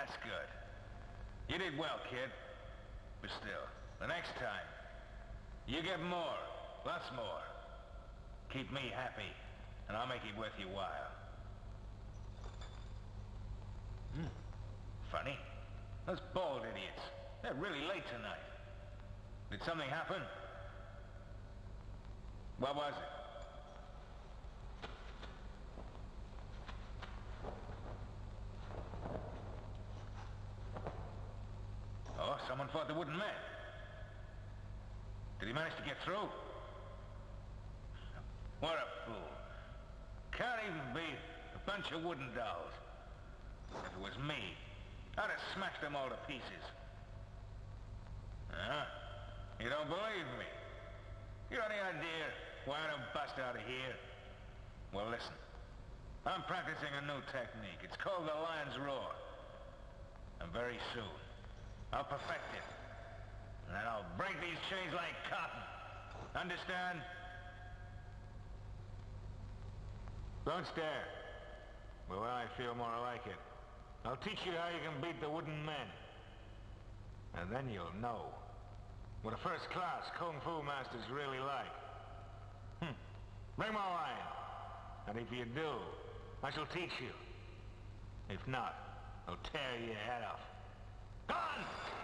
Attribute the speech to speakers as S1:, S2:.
S1: That's good. You did well, kid. But still, the next time, you get more, lots more. Keep me happy, and I'll make it worth your while. Funny. Those bald idiots. They're really late tonight. Did something happen? What was it? Oh, someone fought the wooden man. Did he manage to get through? What a fool. Can't even beat a bunch of wooden dolls. If it was me, I'd have smashed them all to pieces. Huh? You don't believe me? You got any idea why I don't bust out of here? Well, listen. I'm practicing a new technique. It's called the Lion's Roar. And very soon, I'll perfect it. And then I'll break these chains like cotton. Understand? Don't stare. But when I feel more like it, I'll teach you how you can beat the wooden men. And then you'll know what a first-class Kung Fu master's really like. Bring my line. And if you do, I shall teach you. If not, I'll tear your head off. Gone!